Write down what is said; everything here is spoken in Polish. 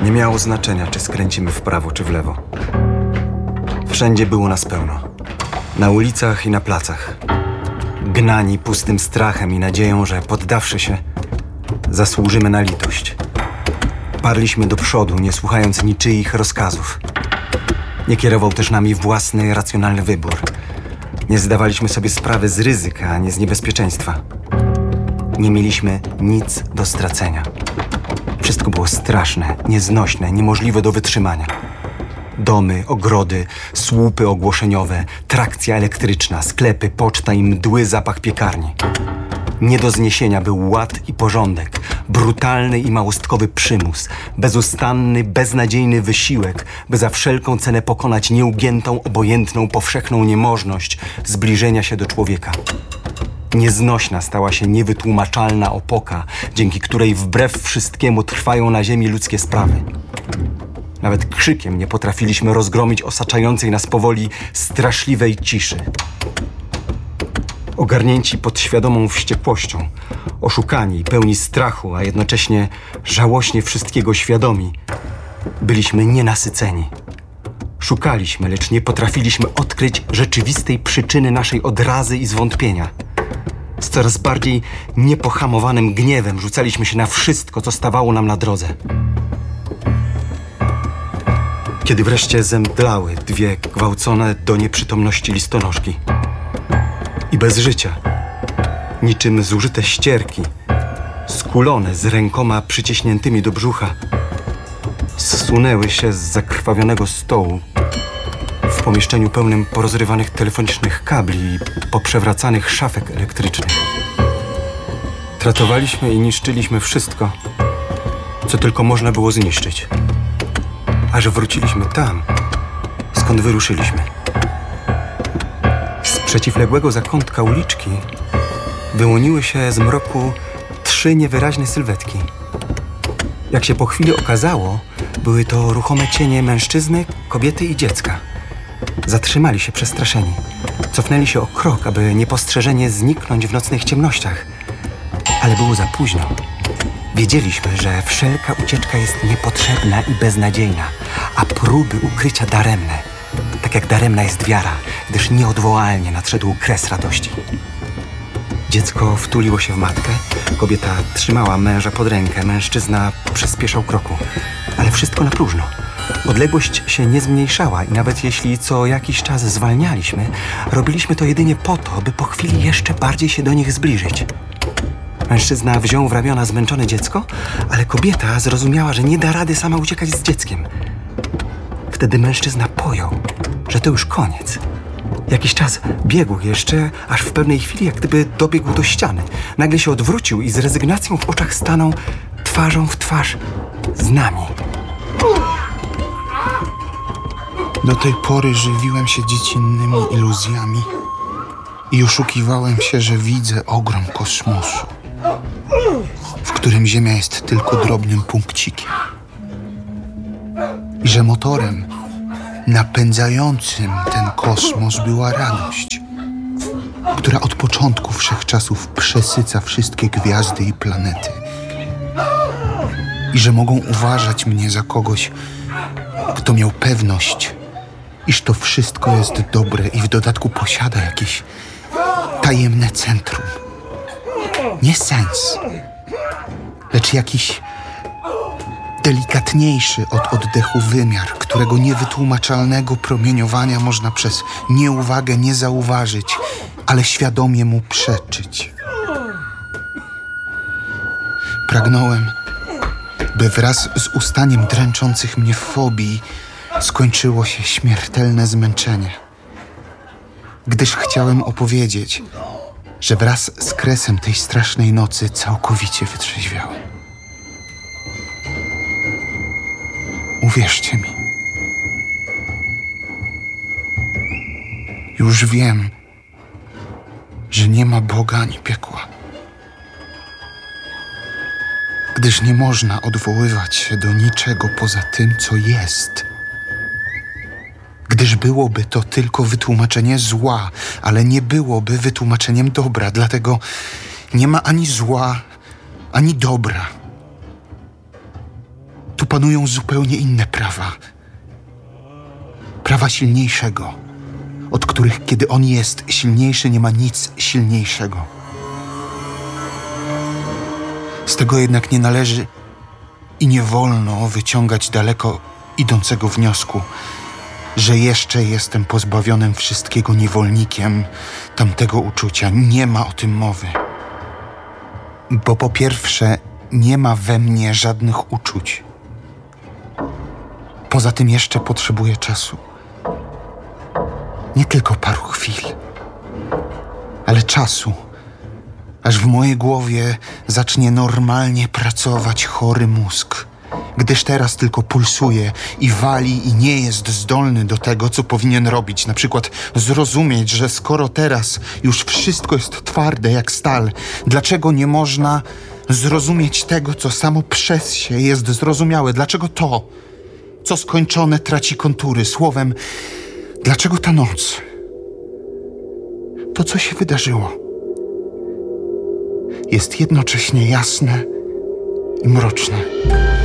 Nie miało znaczenia, czy skręcimy w prawo, czy w lewo. Wszędzie było nas pełno. Na ulicach i na placach. Gnani pustym strachem i nadzieją, że poddawszy się, zasłużymy na litość. Parliśmy do przodu, nie słuchając niczyich rozkazów. Nie kierował też nami własny, racjonalny wybór. Nie zdawaliśmy sobie sprawy z ryzyka, a nie z niebezpieczeństwa. Nie mieliśmy nic do stracenia. Wszystko było straszne, nieznośne, niemożliwe do wytrzymania. Domy, ogrody, słupy ogłoszeniowe, trakcja elektryczna, sklepy, poczta i mdły zapach piekarni. Nie do zniesienia był ład i porządek, brutalny i małostkowy przymus, bezustanny, beznadziejny wysiłek, by za wszelką cenę pokonać nieugiętą, obojętną, powszechną niemożność zbliżenia się do człowieka. Nieznośna stała się niewytłumaczalna opoka, dzięki której wbrew wszystkiemu trwają na ziemi ludzkie sprawy. Nawet krzykiem nie potrafiliśmy rozgromić osaczającej nas powoli straszliwej ciszy. Ogarnięci podświadomą wściekłością, oszukani, pełni strachu, a jednocześnie żałośnie wszystkiego świadomi, byliśmy nienasyceni. Szukaliśmy, lecz nie potrafiliśmy odkryć rzeczywistej przyczyny naszej odrazy i zwątpienia. Z coraz bardziej niepohamowanym gniewem rzucaliśmy się na wszystko, co stawało nam na drodze. Kiedy wreszcie zemdlały dwie gwałcone do nieprzytomności listonoszki i bez życia, niczym zużyte ścierki, skulone z rękoma przyciśniętymi do brzucha, zsunęły się z zakrwawionego stołu w pomieszczeniu pełnym porozrywanych telefonicznych kabli i poprzewracanych szafek elektrycznych. Tratowaliśmy i niszczyliśmy wszystko, co tylko można było zniszczyć. Aż wróciliśmy tam, skąd wyruszyliśmy. Z przeciwległego zakątka uliczki wyłoniły się z mroku trzy niewyraźne sylwetki. Jak się po chwili okazało, były to ruchome cienie mężczyzny, kobiety i dziecka. Zatrzymali się przestraszeni. Cofnęli się o krok, aby niepostrzeżenie zniknąć w nocnych ciemnościach. Ale było za późno. Wiedzieliśmy, że wszelka ucieczka jest niepotrzebna i beznadziejna, a próby ukrycia daremne. Tak jak daremna jest wiara, gdyż nieodwołalnie nadszedł kres radości. Dziecko wtuliło się w matkę, kobieta trzymała męża pod rękę, mężczyzna przyspieszał kroku. Ale wszystko na próżno. Odległość się nie zmniejszała i nawet jeśli co jakiś czas zwalnialiśmy, robiliśmy to jedynie po to, by po chwili jeszcze bardziej się do nich zbliżyć. Mężczyzna wziął w ramiona zmęczone dziecko, ale kobieta zrozumiała, że nie da rady sama uciekać z dzieckiem. Wtedy mężczyzna pojął, że to już koniec. Jakiś czas biegł jeszcze, aż w pewnej chwili jak gdyby dobiegł do ściany. Nagle się odwrócił i z rezygnacją w oczach stanął twarzą w twarz z nami. Do tej pory żywiłem się dziecinnymi iluzjami i oszukiwałem się, że widzę ogrom kosmosu, w którym Ziemia jest tylko drobnym punkcikiem i że motorem napędzającym ten kosmos była radość, która od początku wszechczasów przesyca wszystkie gwiazdy i planety i że mogą uważać mnie za kogoś, kto miał pewność, iż to wszystko jest dobre i w dodatku posiada jakieś tajemne centrum. Nie sens, lecz jakiś delikatniejszy od oddechu wymiar, którego niewytłumaczalnego promieniowania można przez nieuwagę nie zauważyć, ale świadomie mu przeczyć. Pragnąłem, by wraz z ustaniem dręczących mnie fobii skończyło się śmiertelne zmęczenie, gdyż chciałem opowiedzieć, że wraz z kresem tej strasznej nocy całkowicie wytrzeźwiałem. Uwierzcie mi. Już wiem, że nie ma Boga ani piekła, gdyż nie można odwoływać się do niczego poza tym, co jest. Gdyż byłoby to tylko wytłumaczenie zła, ale nie byłoby wytłumaczeniem dobra, dlatego nie ma ani zła, ani dobra. Tu panują zupełnie inne prawa. Prawa silniejszego, od których, kiedy on jest silniejszy, nie ma nic silniejszego. Z tego jednak nie należy i nie wolno wyciągać daleko idącego wniosku, że jeszcze jestem pozbawionym wszystkiego niewolnikiem tamtego uczucia. Nie ma o tym mowy. Bo po pierwsze, nie ma we mnie żadnych uczuć. Poza tym jeszcze potrzebuję czasu. Nie tylko paru chwil, ale czasu, aż w mojej głowie zacznie normalnie pracować chory mózg, gdyż teraz tylko pulsuje i wali i nie jest zdolny do tego, co powinien robić. Na przykład zrozumieć, że skoro teraz już wszystko jest twarde jak stal, dlaczego nie można zrozumieć tego, co samo przez się jest zrozumiałe? Dlaczego to, co skończone, traci kontury? Słowem, dlaczego ta noc? To, co się wydarzyło, jest jednocześnie jasne i mroczne.